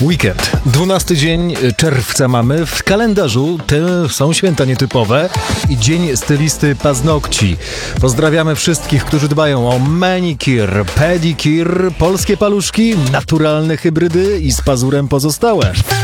Weekend. 12 dzień czerwca mamy. W kalendarzu te są święta nietypowe i dzień stylisty paznokci. Pozdrawiamy wszystkich, którzy dbają o manicure, pedicure, polskie paluszki, naturalne hybrydy i z pazurem pozostałe.